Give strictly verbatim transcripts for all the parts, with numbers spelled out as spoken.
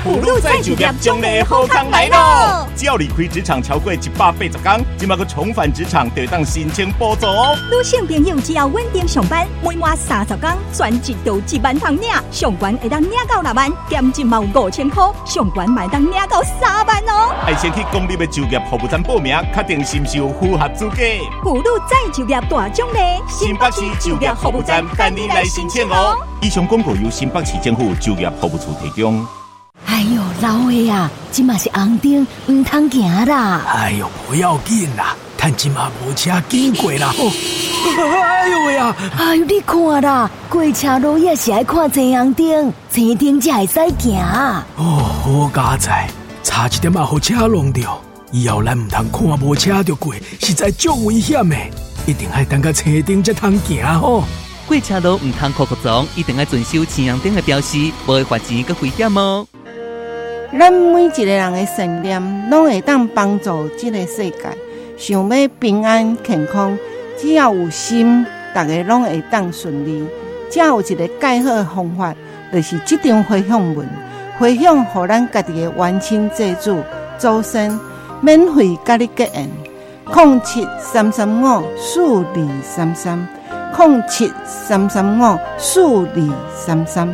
普鲁再就业奖励好康来咯！只要离开职场超过一百八十天，即马个重返职场就当申请补助哦。 女性朋友只要稳定上班，每满三十天，全一到一万通领，上悬会当领到六万，减一毛五千块，上悬买当领到三万哦。 爱先去公立的就业服务站报名，确定是不是有符合资格。 普鲁再就业大奖励， 新北市就业服务站等你来申请哦。以上广告由新北市政府就业服务处提供。 哎呦，老爷啊，这嘛是红灯，唔通行啦。 哎呦，不要紧啦，但这嘛无车经过啦。哦，哎呦喂啊！ 哎呦，你看啦，过车路也是爱看前红灯，前灯才会使行。 哦，好佳哉，差一点啊，互车弄掉。以后咱唔通看无车就过，实在足危险的，一定要等到车灯才通行吼。 过车路唔通酷酷撞，一定要遵守前红灯的标示，无会罚钱佮危险哦。 咱每一个人的善念，拢会当帮助这个世界。想要平安健康，只要有心，大家拢会当顺利。只有一个介好的方法，就是这张回向文，回向予咱家己的冤亲债主、祖先，免费甲你结缘。零七三三五四二三三，零七三三五四二三三。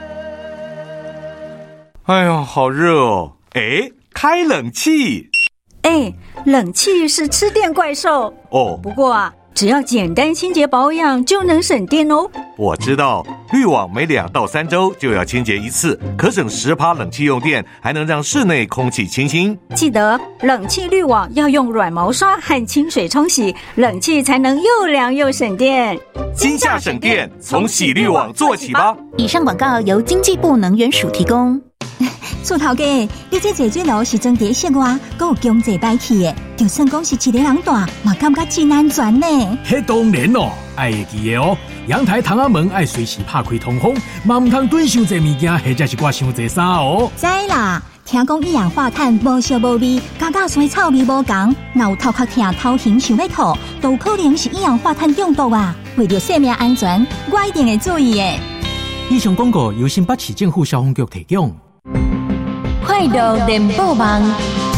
哎呦，好热哦！哎，开冷气。 哎，冷气是吃电怪兽哦。 不过啊，只要简单清洁保养就能省电哦。 我知道，滤网每两到三周就要清洁一次，可省十趴冷气用电，还能让室内空气清新。 记得冷气滤网要用软毛刷和清水冲洗，冷气才能又凉又省电。 今夏省电，从洗滤网做起吧。 以上广告由经济部能源署提供。 厝头家，你这坐水路是装伫室外，还有强坐摆去的，就算讲是一个人大，嘛感觉真安全呢。 迄当然咯，爱会记的哦。阳台窗仔门爱随时拍开通风，嘛唔通囤伤济物件，或者是挂伤济衫哦。 知啦，听讲一氧化碳无烧无味，甲甲水草味无同，若有头壳痛、头型想要吐，都可能是一氧化碳中毒啊！为着生命安全，我一定会注意的。 以上广告由新北市政府消防局提供。 快乐联播网，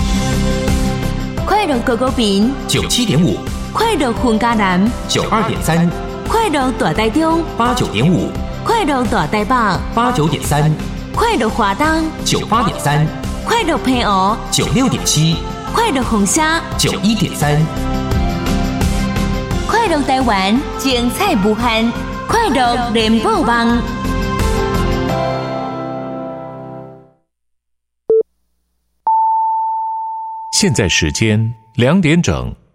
快乐狗狗饼九七点五， 快乐混家男九二点三， 快乐大台中八九点五， 快乐大台北八九点三， 快乐华东九八点三， 快乐平湖九六点七， 快乐红沙九一点三， 快乐台湾精彩无限，快乐联播网。 现在时间两点整。